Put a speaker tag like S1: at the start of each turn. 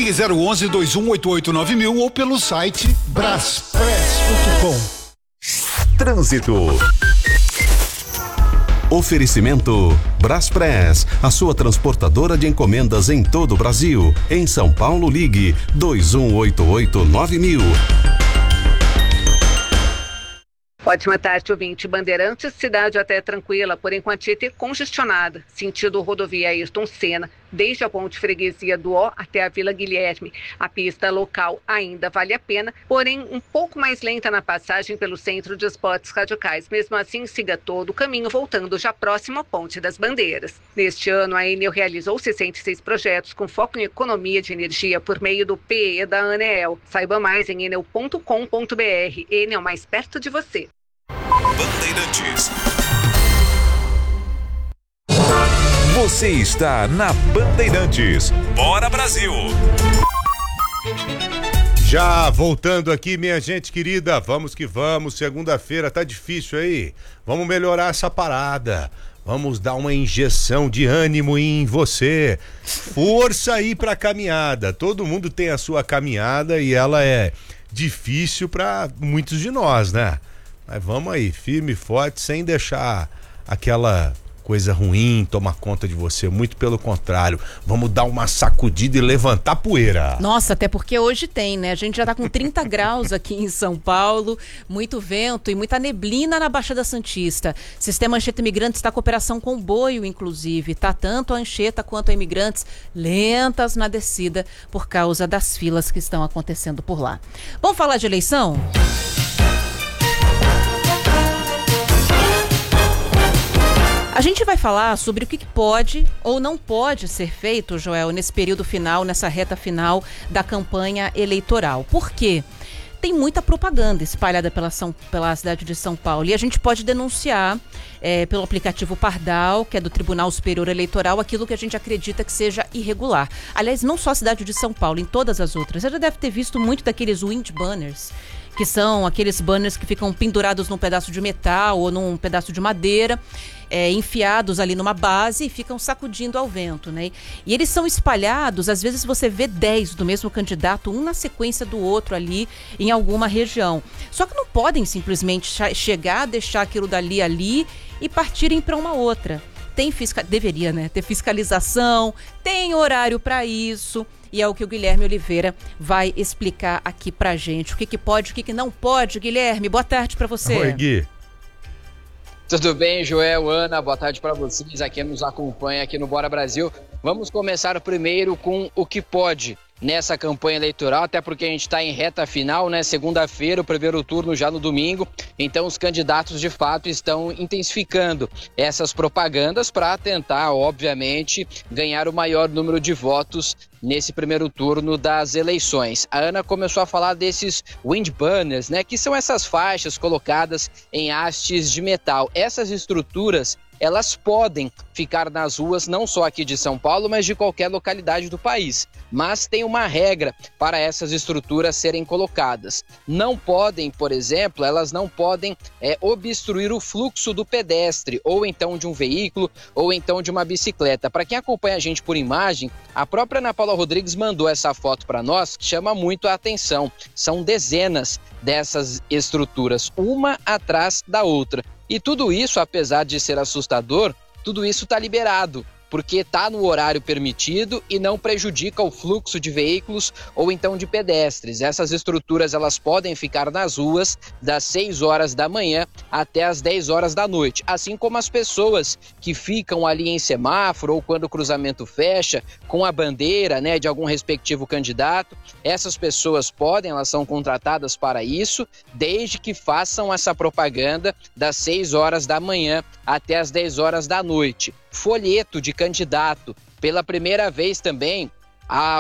S1: Ligue 011-2188-9000 ou pelo site braspress.com.
S2: Trânsito. Oferecimento Braspress, a sua transportadora de encomendas em todo o Brasil. Em São Paulo, ligue 2188-9000.
S3: Ótima tarde, ouvinte. Bandeirantes, cidade até tranquila, porém com a Tietê congestionada. Sentido rodovia Ayrton Senna, desde a ponte Freguesia do Ó até a Vila Guilherme. A pista local ainda vale a pena, porém um pouco mais lenta na passagem pelo Centro de Esportes Radicais. Mesmo assim, siga todo o caminho voltando já próximo à Ponte das Bandeiras. Neste ano, a Enel realizou 66 projetos com foco em economia de energia por meio do PE da ANEEL. Saiba mais em enel.com.br. Enel, mais perto de você.
S4: Bandeirantes. Você está na Bandeirantes. Bora, Brasil!
S5: Já voltando aqui, minha gente querida, vamos que vamos. Segunda-feira tá difícil aí. Vamos melhorar essa parada. Vamos dar uma injeção de ânimo em você. Força aí pra caminhada. Todo mundo tem a sua caminhada e ela é difícil pra muitos de nós, né? Mas vamos aí, firme e forte, sem deixar aquela coisa ruim tomar conta de você. Muito pelo contrário, vamos dar uma sacudida e levantar poeira.
S6: Nossa, até porque hoje tem, né? A gente já tá com 30 graus aqui em São Paulo, muito vento e muita neblina na Baixada Santista. Sistema Anchieta Imigrantes está com operação comboio, inclusive. Tá tanto a Anchieta quanto a Imigrantes lentas na descida por causa das filas que estão acontecendo por lá. Vamos falar de eleição? A gente vai falar sobre o que pode ou não pode ser feito, Joel, nesse período final, nessa reta final da campanha eleitoral. Por quê? Tem muita propaganda espalhada pela cidade de São Paulo e a gente pode denunciar pelo aplicativo Pardal, que é do Tribunal Superior Eleitoral, aquilo que a gente acredita que seja irregular. Aliás, não só a cidade de São Paulo, em todas as outras. Você já deve ter visto muito daqueles wind banners, que são aqueles banners que ficam pendurados num pedaço de metal ou num pedaço de madeira, enfiados ali numa base e ficam sacudindo ao vento, né? E eles são espalhados, às vezes você vê 10 do mesmo candidato, um na sequência do outro ali em alguma região. Só que não podem simplesmente chegar, deixar aquilo dali ali e partirem para uma outra. Deveria, né? Ter fiscalização, tem horário para isso. E é o que o Guilherme Oliveira vai explicar aqui pra gente. O que pode, o que não pode. Guilherme, boa tarde pra você.
S5: Oi, Gui.
S7: Tudo bem, Joel, Ana, boa tarde para vocês aqui nos acompanha aqui no Bora Brasil. Vamos começar primeiro com o que pode nessa campanha eleitoral, até porque a gente está em reta final, né? Segunda-feira, o primeiro turno já no domingo, então os candidatos de fato estão intensificando essas propagandas para tentar, obviamente, ganhar o maior número de votos nesse primeiro turno das eleições. A Ana começou a falar desses wind banners, né? Que são essas faixas colocadas em hastes de metal. Essas estruturas, elas podem ficar nas ruas, não só aqui de São Paulo, mas de qualquer localidade do país. Mas tem uma regra para essas estruturas serem colocadas. Não podem, por exemplo, elas não podem obstruir o fluxo do pedestre, ou então de um veículo, ou então de uma bicicleta. Para quem acompanha a gente por imagem, a própria Ana Paula Rodrigues mandou essa foto para nós, que chama muito a atenção. São dezenas dessas estruturas, uma atrás da outra. E tudo isso, apesar de ser assustador, tudo isso está liberado, porque está no horário permitido e não prejudica o fluxo de veículos ou então de pedestres. Essas estruturas elas podem ficar nas ruas das 6 horas da manhã até as 10 horas da noite, assim como as pessoas que ficam ali em semáforo ou quando o cruzamento fecha com a bandeira, né, de algum respectivo candidato. Essas pessoas elas são contratadas para isso, desde que façam essa propaganda das 6 horas da manhã até as 10 horas da noite. Folheto de candidato. Pela primeira vez também, a